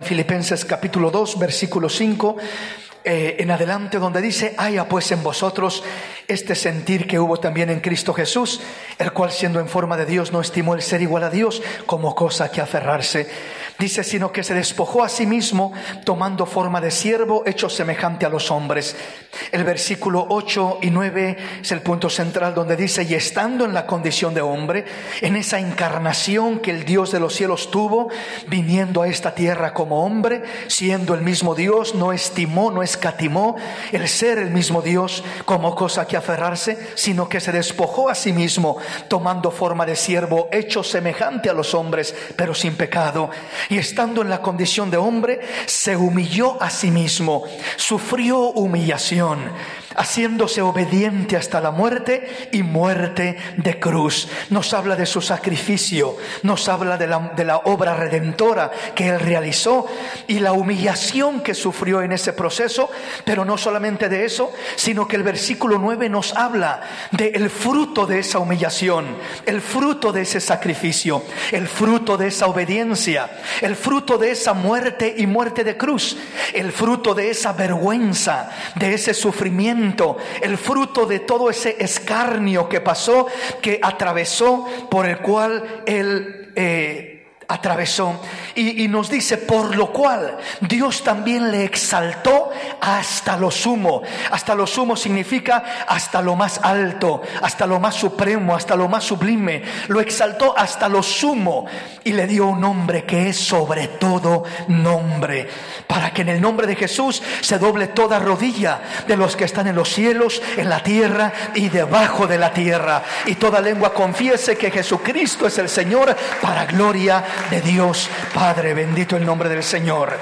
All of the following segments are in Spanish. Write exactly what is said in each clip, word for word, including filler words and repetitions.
Filipenses capítulo dos, versículo cinco eh, en adelante, donde dice: haya pues en vosotros este sentir que hubo también en Cristo Jesús, el cual siendo en forma de Dios no estimó el ser igual a Dios como cosa que aferrarse. Dice: sino que se despojó a sí mismo, tomando forma de siervo, hecho semejante a los hombres. El versículo ocho y nueve es el punto central, donde dice: y estando en la condición de hombre, en esa encarnación que el Dios de los cielos tuvo, viniendo a esta tierra como hombre, siendo el mismo Dios, no estimó, no escatimó el ser el mismo Dios como cosa que aferrarse, sino que se despojó a sí mismo, tomando forma de siervo, hecho semejante a los hombres, pero sin pecado. Y estando en la condición de hombre, se humilló a sí mismo, sufrió humillación, haciéndose obediente hasta la muerte y muerte de cruz. Nos habla de su sacrificio, nos habla de la, de la obra redentora que Él realizó y la humillación que sufrió en ese proceso. Pero no solamente de eso, sino que el versículo nueve nos habla del fruto de esa humillación, el fruto de ese sacrificio, el fruto de esa obediencia, el fruto de esa muerte y muerte de cruz, el fruto de esa vergüenza, de ese sufrimiento, el fruto de todo ese escarnio que pasó, que atravesó, por el cual Él eh, atravesó. Y, y nos dice: por lo cual Dios también le exaltó hasta lo sumo. Hasta lo sumo significa hasta lo más alto, hasta lo más supremo, hasta lo más sublime. Lo exaltó hasta lo sumo y le dio un nombre que es sobre todo nombre, para que en el nombre de Jesús se doble toda rodilla de los que están en los cielos, en la tierra y debajo de la tierra, y toda lengua confiese que Jesucristo es el Señor, para gloria de Dios Padre. Bendito el nombre del Señor.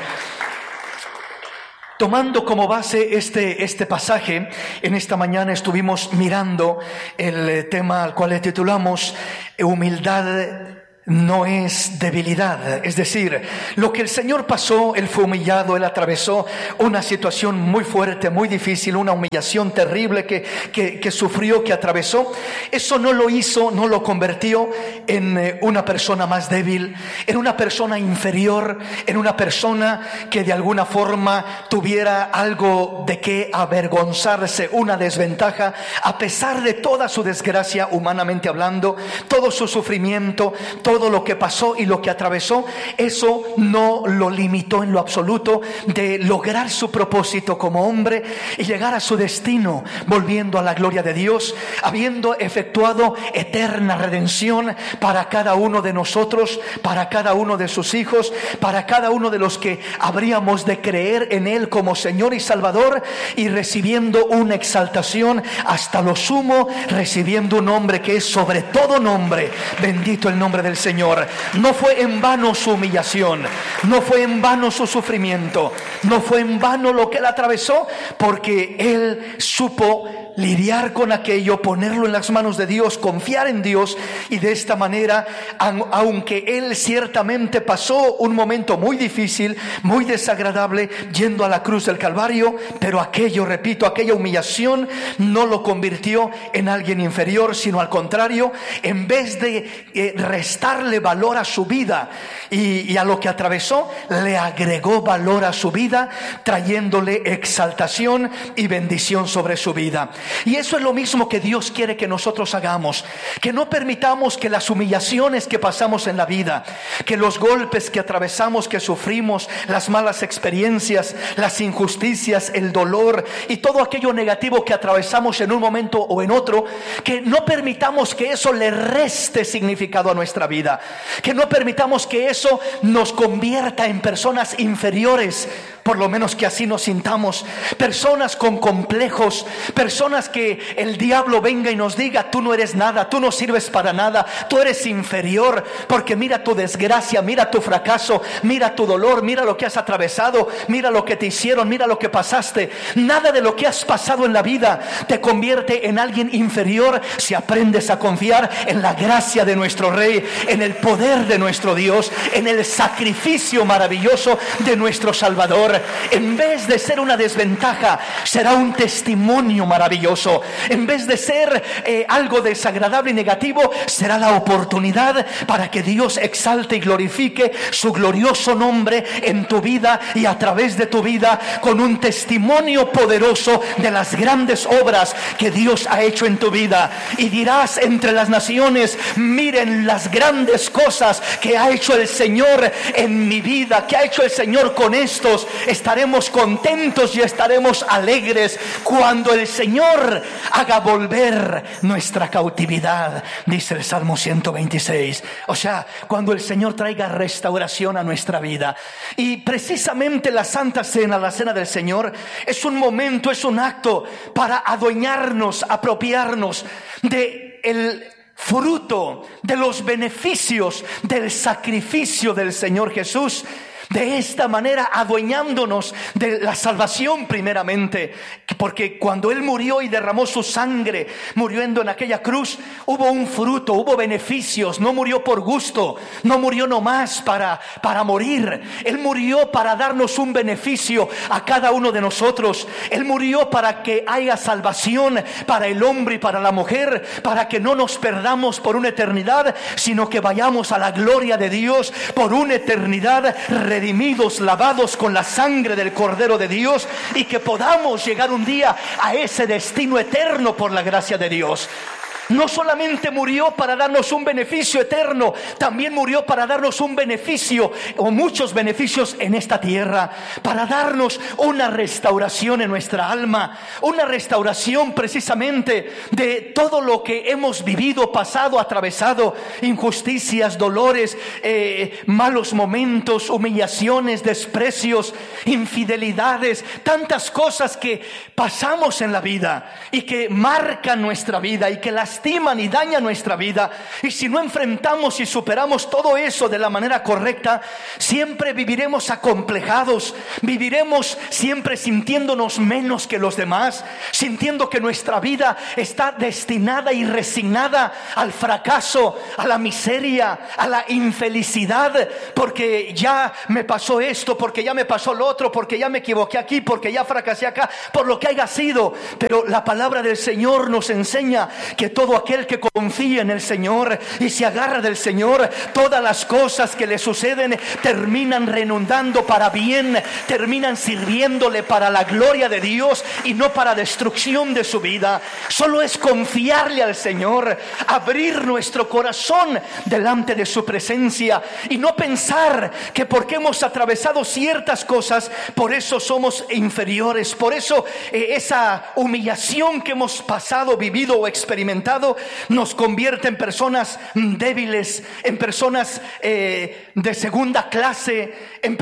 Tomando como base este, este pasaje, en esta mañana estuvimos mirando el tema al cual le titulamos humildad no es debilidad. Es decir, lo que el Señor pasó, Él fue humillado, Él atravesó una situación muy fuerte, muy difícil, una humillación terrible que, que, que sufrió, que atravesó. Eso no lo hizo, no lo convirtió en una persona más débil, en una persona inferior, en una persona que de alguna forma tuviera algo de qué avergonzarse, una desventaja. A pesar de toda su desgracia, humanamente hablando, todo su sufrimiento, todo Todo lo que pasó y lo que atravesó, eso no lo limitó en lo absoluto de lograr su propósito como hombre y llegar a su destino, volviendo a la gloria de Dios, habiendo efectuado eterna redención para cada uno de nosotros, para cada uno de sus hijos, para cada uno de los que habríamos de creer en Él como Señor y Salvador, y recibiendo una exaltación hasta lo sumo, recibiendo un nombre que es sobre todo nombre. Bendito el nombre del Señor. Señor. No fue en vano su humillación, no fue en vano su sufrimiento, no fue en vano lo que Él atravesó, porque Él supo lidiar con aquello, ponerlo en las manos de Dios, confiar en Dios, y de esta manera, aunque Él ciertamente pasó un momento muy difícil, muy desagradable, yendo a la cruz del Calvario, pero aquello, repito, aquella humillación no lo convirtió en alguien inferior, sino al contrario, en vez de eh, restarle valor a su vida y, y a lo que atravesó, le agregó valor a su vida, trayéndole exaltación y bendición sobre su vida. Y eso es lo mismo que Dios quiere que nosotros hagamos, que no permitamos que las humillaciones que pasamos en la vida, que los golpes que atravesamos, que sufrimos, las malas experiencias, las injusticias, el dolor y todo aquello negativo que atravesamos en un momento o en otro, que no permitamos que eso le reste significado a nuestra vida, que no permitamos que eso nos convierta en personas inferiores, por lo menos que así nos sintamos, personas con complejos, personas que el diablo venga y nos diga: tú no eres nada, tú no sirves para nada, tú eres inferior, porque mira tu desgracia, mira tu fracaso, mira tu dolor, mira lo que has atravesado, mira lo que te hicieron, mira lo que pasaste. Nada de lo que has pasado en la vida te convierte en alguien inferior si aprendes a confiar en la gracia de nuestro Rey, en el poder de nuestro Dios, en el sacrificio maravilloso de nuestro Salvador. Señor, en vez de ser una desventaja, será un testimonio maravilloso. En vez de ser eh, algo desagradable y negativo, será la oportunidad para que Dios exalte y glorifique su glorioso nombre en tu vida y a través de tu vida, con un testimonio poderoso de las grandes obras que Dios ha hecho en tu vida. Y dirás entre las naciones: miren las grandes cosas que ha hecho el Señor en mi vida, que ha hecho el Señor con estos. Estaremos contentos y estaremos alegres cuando el Señor haga volver nuestra cautividad, dice el Salmo ciento veintiséis. O sea, cuando el Señor traiga restauración a nuestra vida. Y precisamente la Santa Cena, la Cena del Señor, es un momento, es un acto para adueñarnos, apropiarnos de el fruto, de los beneficios del sacrificio del Señor Jesús. De esta manera, adueñándonos de la salvación primeramente, porque cuando Él murió y derramó su sangre, muriendo en aquella cruz, hubo un fruto, hubo beneficios. No murió por gusto, no murió nomás para, para morir. Él murió para darnos un beneficio a cada uno de nosotros. Él murió para que haya salvación para el hombre y para la mujer, para que no nos perdamos por una eternidad, sino que vayamos a la gloria de Dios por una eternidad, redimidos, lavados con la sangre del Cordero de Dios, y que podamos llegar un día a ese destino eterno por la gracia de Dios. No solamente murió para darnos un beneficio eterno, también murió para darnos un beneficio o muchos beneficios en esta tierra, para darnos una restauración en nuestra alma, una restauración precisamente de todo lo que hemos vivido, pasado, atravesado, injusticias, dolores, eh, malos momentos, humillaciones, desprecios, infidelidades, tantas cosas que pasamos en la vida y que marcan nuestra vida y que las lastiman y dañan nuestra vida. Y si no enfrentamos y superamos todo eso de la manera correcta, siempre viviremos acomplejados, viviremos siempre sintiéndonos menos que los demás, sintiendo que nuestra vida está destinada y resignada al fracaso, a la miseria, a la infelicidad, porque ya me pasó esto, porque ya me pasó lo otro, porque ya me equivoqué aquí, porque ya fracasé acá, por lo que haya sido. Pero la palabra del Señor nos enseña que todo aquel que confía en el Señor y se agarra del Señor, todas las cosas que le suceden terminan redundando para bien, terminan sirviéndole para la gloria de Dios y no para destrucción de su vida. Solo es confiarle al Señor, abrir nuestro corazón delante de su presencia y no pensar que porque hemos atravesado ciertas cosas, por eso somos inferiores. Por eso eh, esa humillación que hemos pasado, vivido o experimentado nos convierte en personas débiles, en personas eh, de segunda clase, en